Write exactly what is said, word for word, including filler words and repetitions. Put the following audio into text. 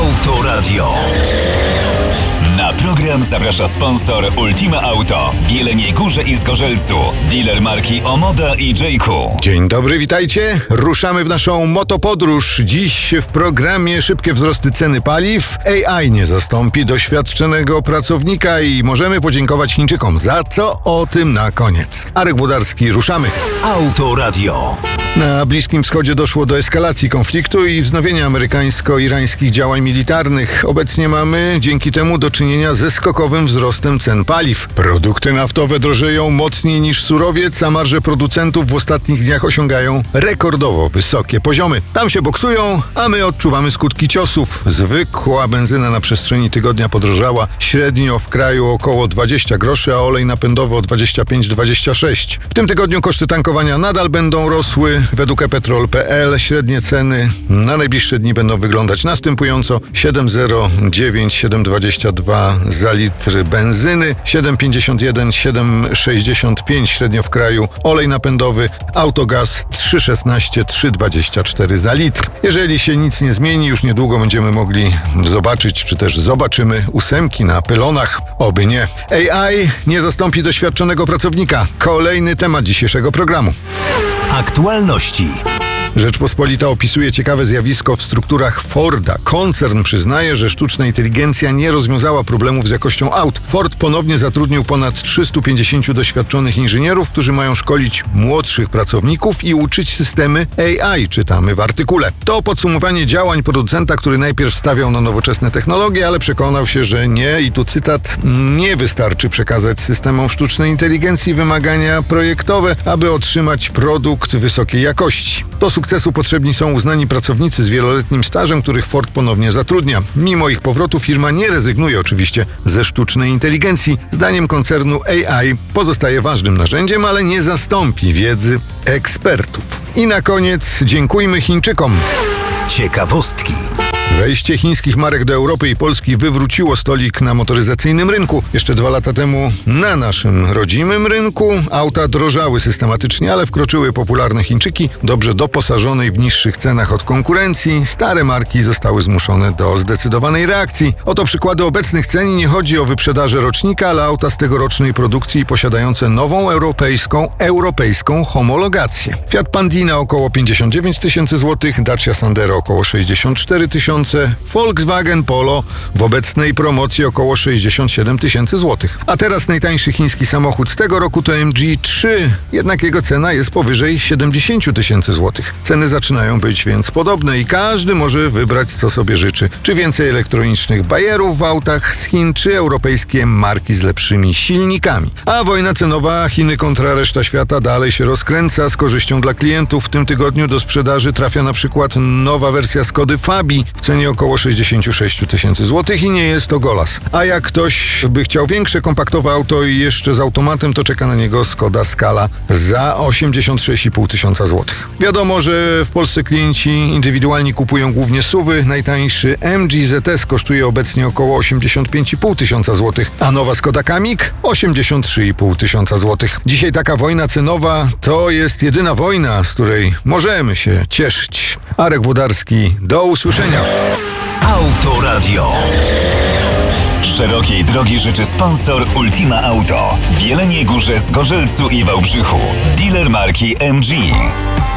Autoradio. Na program zaprasza sponsor Ultima Auto w Jeleniej Górze i Zgorzelcu. Dealer marki Omoda i Jayku. Dzień dobry, witajcie. Ruszamy w naszą motopodróż. Dziś w programie szybkie wzrosty ceny paliw. A I nie zastąpi doświadczonego pracownika i możemy podziękować Chińczykom. Za co? O tym na koniec. Arek Włodarski, ruszamy. Autoradio. Na Bliskim Wschodzie doszło do eskalacji konfliktu i wznowienia amerykańsko-irańskich działań militarnych. Obecnie mamy dzięki temu do czynienia ze skokowym wzrostem cen paliw. Produkty naftowe drożeją mocniej niż surowiec, a marże producentów w ostatnich dniach osiągają rekordowo wysokie poziomy. Tam się boksują, a my odczuwamy skutki ciosów. Zwykła benzyna na przestrzeni tygodnia podrożała średnio w kraju około dwadzieścia groszy, a olej napędowy o dwadzieścia pięć do dwudziestu sześciu. W tym tygodniu koszty tankowania nadal będą rosły. Według e petrol kropka pe el średnie ceny na najbliższe dni będą wyglądać następująco: siedem zero dziewięć, siedem dwadzieścia dwa za litr benzyny, siedem pięćdziesiąt jeden, siedem sześćdziesiąt pięć średnio w kraju olej napędowy, autogaz trzy szesnaście, trzy dwadzieścia cztery za litr. Jeżeli się nic nie zmieni, już niedługo będziemy mogli zobaczyć, czy też zobaczymy ósemki na pylonach. Oby nie. A I nie zastąpi doświadczonego pracownika. Kolejny temat dzisiejszego programu. Aktualności. Rzeczpospolita opisuje ciekawe zjawisko w strukturach Forda. Koncern przyznaje, że sztuczna inteligencja nie rozwiązała problemów z jakością aut. Ford ponownie zatrudnił ponad trzystu pięćdziesięciu doświadczonych inżynierów, którzy mają szkolić młodszych pracowników i uczyć systemy A I, czytamy w artykule. To podsumowanie działań producenta, który najpierw stawiał na nowoczesne technologie, ale przekonał się, że nie, i tu cytat, nie wystarczy przekazać systemom sztucznej inteligencji wymagania projektowe, aby otrzymać produkt wysokiej jakości. Do sukcesu potrzebni są uznani pracownicy z wieloletnim stażem, których Ford ponownie zatrudnia. Mimo ich powrotu firma nie rezygnuje oczywiście ze sztucznej inteligencji. Zdaniem koncernu A I pozostaje ważnym narzędziem, ale nie zastąpi wiedzy ekspertów. I na koniec dziękujmy Chińczykom. Ciekawostki. Wejście chińskich marek do Europy i Polski wywróciło stolik na motoryzacyjnym rynku. Jeszcze dwa lata temu na naszym rodzimym rynku auta drożały systematycznie, ale wkroczyły popularne Chińczyki, dobrze doposażone i w niższych cenach od konkurencji. Stare marki zostały zmuszone do zdecydowanej reakcji. Oto przykłady obecnych cen i nie chodzi o wyprzedaże rocznika, ale auta z tegorocznej produkcji posiadające nową europejską, europejską homologację. Fiat Pandina około pięćdziesiąt dziewięć tysięcy złotych, Dacia Sandero około sześćdziesiąt cztery tysiące, Volkswagen Polo w obecnej promocji około sześćdziesiąt siedem tysięcy złotych. A teraz najtańszy chiński samochód z tego roku to M G trzy, jednak jego cena jest powyżej siedemdziesiąt tysięcy złotych. Ceny zaczynają być więc podobne i każdy może wybrać, co sobie życzy. Czy więcej elektronicznych bajerów w autach z Chin, czy europejskie marki z lepszymi silnikami. A wojna cenowa Chiny kontra reszta świata dalej się rozkręca z korzyścią dla klientów. W tym tygodniu do sprzedaży trafia na przykład nowa wersja Skody Fabii w cenie około sześćdziesiąt sześć tysięcy złotych i nie jest to golas. A jak ktoś by chciał większe, kompaktowe auto i jeszcze z automatem, to czeka na niego Skoda Scala za osiemdziesiąt sześć i pół tysiąca złotych. Wiadomo, że w Polsce klienci indywidualni kupują głównie suwy. Najtańszy M G Z S kosztuje obecnie około osiemdziesiąt pięć i pół tysiąca złotych, a nowa Skoda Kamiq osiemdziesiąt trzy i pół tysiąca złotych. Dzisiaj taka wojna cenowa to jest jedyna wojna, z której możemy się cieszyć. Arek Włodarski, do usłyszenia. Autoradio. Szerokiej drogi życzy sponsor Ultima Auto w Jeleniej Górze, Zgorzelcu i Wałbrzychu. Dealer marki M G.